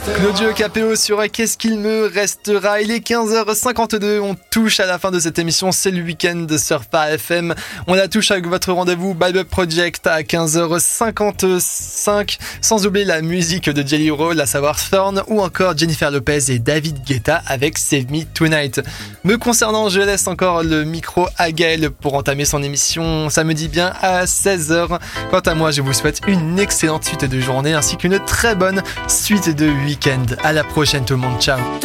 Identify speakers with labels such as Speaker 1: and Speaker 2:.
Speaker 1: Claudio Capéo sur Qu'est-ce qu'il me restera. Il est 15h52, on touche à la fin de cette émission, c'est le week-end sur Phare FM. On la touche avec votre rendez-vous Bad Up Project à 15h55, sans oublier la musique de Jelly Roll, à savoir Thorn, ou encore Jennifer Lopez et David Guetta avec Save Me Tonight. Me concernant, je laisse encore le micro à Gaël pour entamer son émission samedi bien à 16h. Quant à moi, je vous souhaite une excellente suite de journée ainsi qu'une très bonne suite de week-end. À la prochaine tout le monde, ciao.